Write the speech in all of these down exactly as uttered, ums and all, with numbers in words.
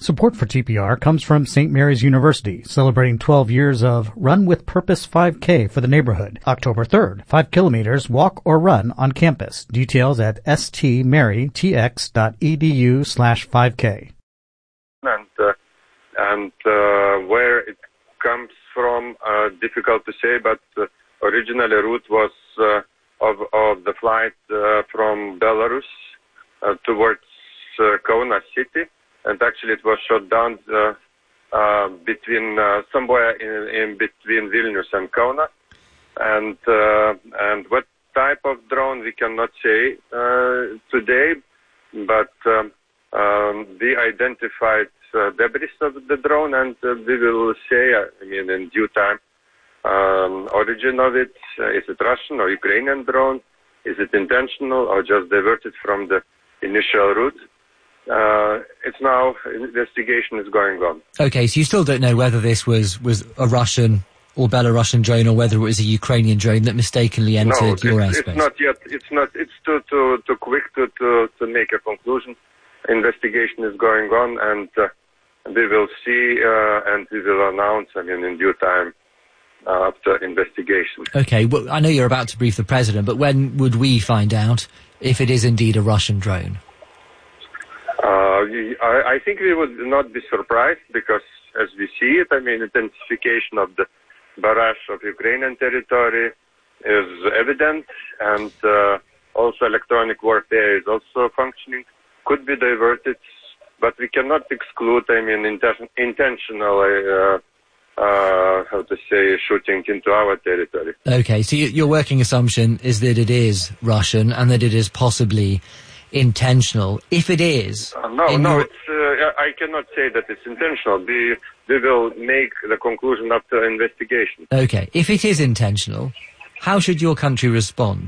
Support for T P R comes from Saint Mary's University, celebrating twelve years of Run with Purpose five K for the neighborhood. October third, five kilometers, walk or run on campus. Details at stmarytx.edu slash 5k. And, uh, and uh, where it comes from, uh, difficult to say, but uh, originally route was uh, of, of the flight uh, from Belarus uh, towards uh, Kaunas city. And actually, it was shot down uh, uh, between uh, somewhere in, in between Vilnius and Kaunas. And uh, and what type of drone we cannot say uh, today, but um, um, we identified uh, debris of the drone, and uh, we will say, I mean, in due time, um, origin of it. Uh, is it Russian or Ukrainian drone? Is it intentional or just diverted from the initial route? Uh, it's now, investigation is going on. Okay, so you still don't know whether this was, was a Russian or Belarusian drone, or whether it was a Ukrainian drone that mistakenly entered no, your it's, airspace? it's not yet. It's not. It's too too too quick to to to make a conclusion. Investigation is going on, and uh, we will see, uh, and we will announce. I mean, in due time uh, after investigation. Okay. Well, I know you're about to brief the president, but when would we find out if it is indeed a Russian drone? Uh, I, I think we would not be surprised, because as we see it, I mean, intensification of the barrage of Ukrainian territory is evident, and uh, also electronic warfare is also functioning, could be diverted, but we cannot exclude, I mean, inten- intentional, uh, uh, how to say, shooting into our territory. Okay, so y- your working assumption is that it is Russian and that it is possibly intentional. If it is... Uh, no, no, your... it's, uh, I cannot say that it's intentional. We, we will make the conclusion after investigation. Okay, if it is intentional, how should your country respond?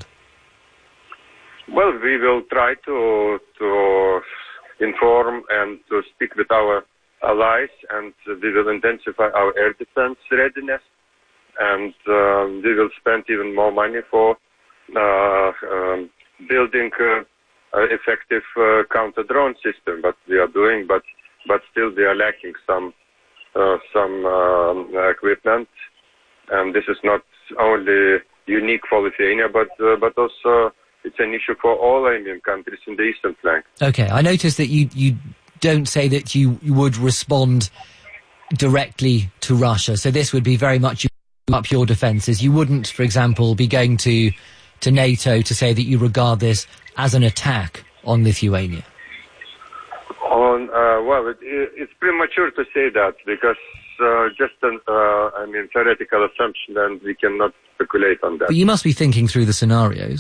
Well, we will try to to inform and to speak with our allies, and we will intensify our air defense readiness, and uh, we will spend even more money for uh, um, building uh, Uh, effective uh, counter-drone system, but we are doing, but but still we are lacking some uh, some um, equipment, and this is not only unique for Lithuania, but uh, but also it's an issue for all I mean countries in the eastern flank. Okay, I noticed that you you don't say that you, you would respond directly to Russia, so this would be very much up your defences. You wouldn't, for example, be going to to NATO to say that you regard this as an attack on Lithuania? On uh, well, it, it's premature to say that, because uh, just an uh, I mean theoretical assumption, and we cannot speculate on that. But you must be thinking through the scenarios.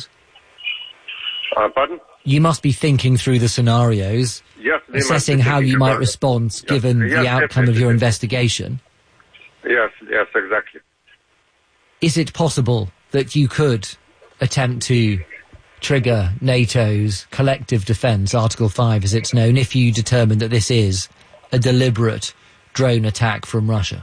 Uh, pardon? You must be thinking through the scenarios, yes, assessing how you might respond yes. given yes, the outcome yes, of your yes. investigation. Yes, yes, exactly. Is it possible that you could attempt to trigger NATO's collective defence, Article five as it's known, if you determine that this is a deliberate drone attack from Russia?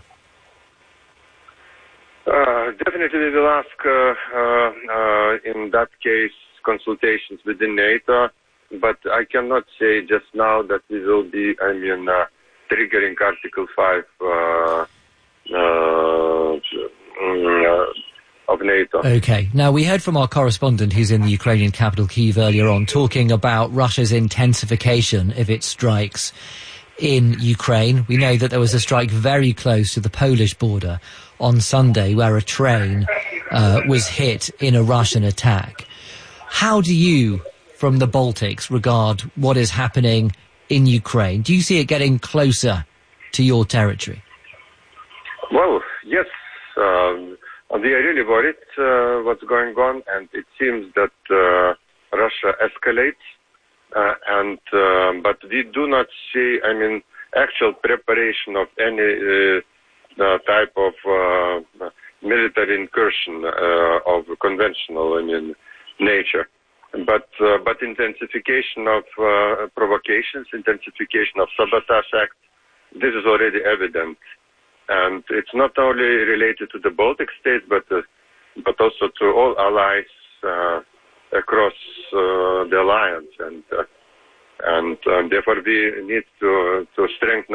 Uh, definitely we will ask, uh, uh, uh, in that case, consultations within NATO, but I cannot say just now that we will be, I mean, uh, triggering Article five uh, uh, uh, of NATO. Okay. Now, we heard from our correspondent who's in the Ukrainian capital, Kyiv, earlier on, talking about Russia's intensification of its strikes in Ukraine. We know that there was a strike very close to the Polish border on Sunday, where a train uh, was hit in a Russian attack. How do you, from the Baltics, regard what is happening in Ukraine? Do you see it getting closer to your territory? Well, yes. Um, We are really worried uh, what's going on, and it seems that uh, Russia escalates, uh, and uh, but we do not see, I mean, actual preparation of any uh, uh, type of uh, military incursion uh, of conventional, I mean, nature. But uh, but intensification of uh, provocations, intensification of sabotage acts, this is already evident. And it's not only related to the Baltic states, but uh, but also to all allies uh, across uh, the alliance, and uh, and uh, therefore we need to to strengthen